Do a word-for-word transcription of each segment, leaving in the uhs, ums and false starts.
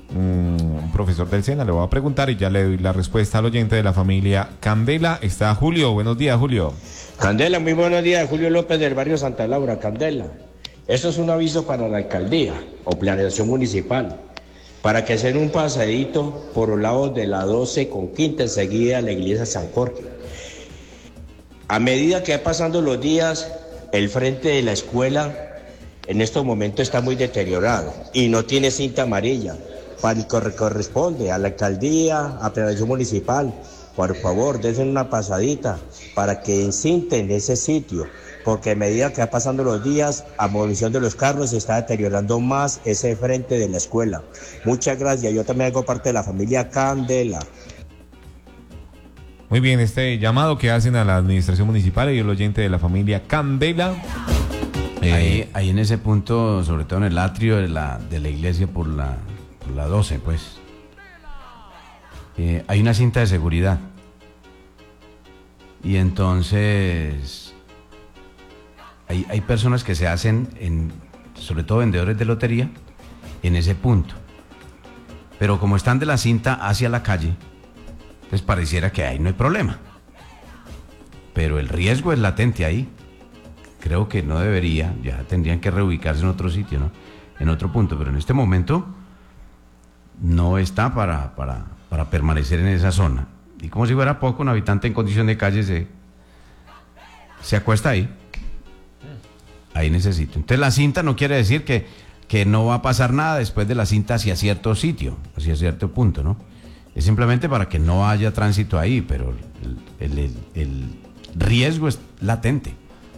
un profesor del SENA, le voy a preguntar y ya le doy la respuesta al oyente de la familia Candela. Está Julio. Buenos días, Julio. Candela, muy buenos días. Julio López del barrio Santa Laura. Candela, esto es un aviso para la alcaldía o planeación municipal para que hacen un pasadito por los lados de la doce con quinta enseguida a la iglesia San Jorge. A medida que va pasando los días, el frente de la escuela en estos momentos está muy deteriorado y no tiene cinta amarilla. Para el que corresponde a la alcaldía, a planeación municipal, por favor, den una pasadita para que encinten ese sitio, porque a medida que va pasando los días, a movilización de los carros, se está deteriorando más ese frente de la escuela. Muchas gracias. Yo también hago parte de la familia Candela. Muy bien, este llamado que hacen a la administración municipal y el oyente de la familia Candela. Eh, ahí, ahí en ese punto, sobre todo en el atrio de la, de la iglesia por la, por la doce, pues, eh, hay una cinta de seguridad. Y entonces hay, hay personas que se hacen, en, sobre todo vendedores de lotería, en ese punto. Pero como están de la cinta hacia la calle, pues pareciera que ahí no hay problema. Pero el riesgo es latente ahí. Creo que no debería, ya tendrían que reubicarse en otro sitio, ¿no? En otro punto, pero en este momento no está para, para, para permanecer en esa zona. Y como si fuera poco, un habitante en condición de calle se, se acuesta ahí. Ahí necesito. Entonces la cinta no quiere decir que, que no va a pasar nada después de la cinta hacia cierto sitio, hacia cierto punto, ¿no? Es simplemente para que no haya tránsito ahí, pero el, el, el, el riesgo es latente.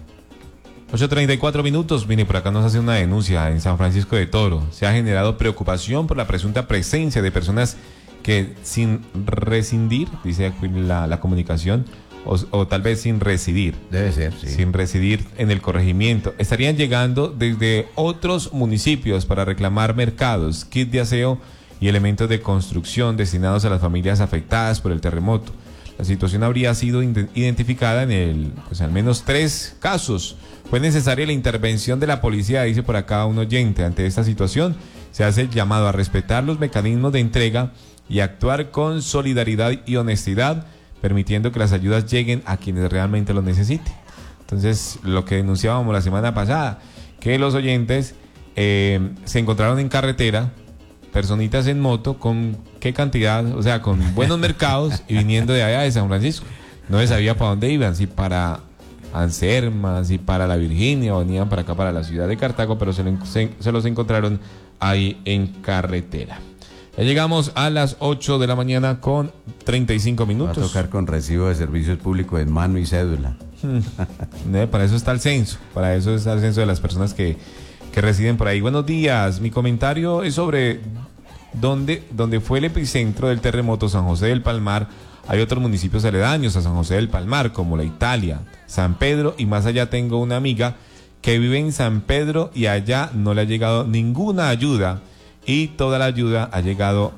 ocho treinta y cuatro minutos, mire, por acá nos hace una denuncia en San Francisco de Toro. Se ha generado preocupación por la presunta presencia de personas que sin rescindir, dice aquí la, la comunicación, o, o tal vez sin residir. Debe ser, sí. Sin residir en el corregimiento. Estarían llegando desde otros municipios para reclamar mercados, kit de aseo y elementos de construcción destinados a las familias afectadas por el terremoto. La situación habría sido identificada en el, pues al menos tres casos. Fue necesaria la intervención de la policía, dice por acá un oyente. Ante esta situación, se hace el llamado a respetar los mecanismos de entrega y actuar con solidaridad y honestidad, permitiendo que las ayudas lleguen a quienes realmente lo necesiten. Entonces, lo que denunciábamos la semana pasada, que los oyentes eh, se encontraron en carretera, personitas en moto, con qué cantidad, o sea, con buenos mercados y viniendo de allá de San Francisco. No se sabía para dónde iban, si para Anserma, si para la Virginia, o venían para acá, para la ciudad de Cartago, pero se, se, se los encontraron ahí en carretera. Ya llegamos a las ocho de la mañana con treinta y cinco minutos. Va a tocar con recibo de servicios públicos en mano y cédula. Hmm. Para eso está el censo, para eso está el censo de las personas que, que residen por ahí. Buenos días, mi comentario es sobre dónde, dónde fue el epicentro del terremoto, San José del Palmar. Hay otros municipios aledaños a San José del Palmar, como La Italia, San Pedro, y más allá tengo una amiga que vive en San Pedro y allá no le ha llegado ninguna ayuda, y toda la ayuda ha llegado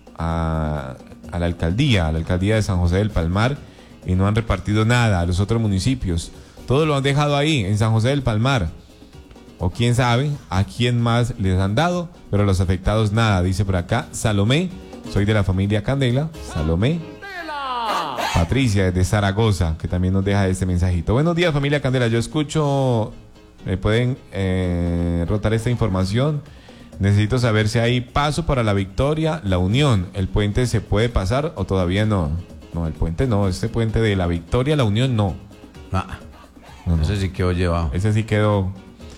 a, a la alcaldía, a la alcaldía de San José del Palmar, y no han repartido nada a los otros municipios. Todo lo han dejado ahí, en San José del Palmar. O quién sabe a quién más les han dado, pero a los afectados nada, dice por acá Salomé. Soy de la familia Candela, Salomé. Patricia de Zaragoza, que también nos deja este mensajito. Buenos días, familia Candela. Yo escucho, me pueden eh, rotar esta información. Necesito saber si hay paso para La Victoria, La Unión. ¿El puente se puede pasar o todavía no? No, el puente no. Este puente de La Victoria, La Unión, no. Ah, no, no. Ese sí quedó llevado. Ese sí quedó.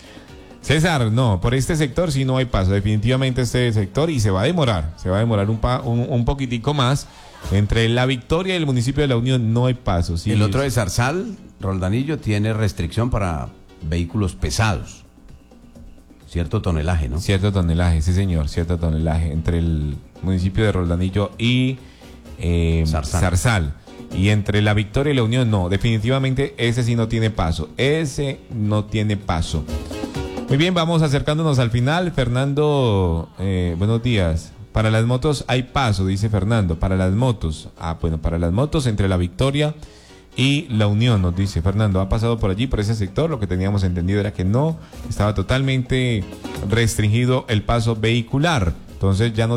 César, no, por este sector sí no hay paso. Definitivamente este sector, y se va a demorar. Se va a demorar un, pa, un, un poquitico más. Entre La Victoria y el municipio de La Unión no hay paso. Sí, el otro de Zarzal, Roldanillo, tiene restricción para vehículos pesados. Cierto tonelaje, ¿no? Cierto tonelaje, sí señor, cierto tonelaje. Entre el municipio de Roldanillo y eh, Zarzal. Zarzal. Y entre La Victoria y La Unión no. Definitivamente ese sí no tiene paso. Ese no tiene paso. Muy bien, vamos acercándonos al final. Fernando, eh, buenos días. Para las motos hay paso, dice Fernando. Para las motos. Ah, bueno, para las motos entre La Victoria y La Unión, nos dice Fernando. Ha pasado por allí, por ese sector. Lo que teníamos entendido era que no, estaba totalmente restringido el paso vehicular. Entonces ya no